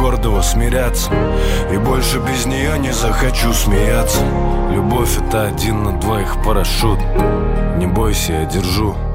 гордого смиряться. И больше без нее не захочу смеяться. Любовь — это 1 на 2 парашют. Не бойся, я держу.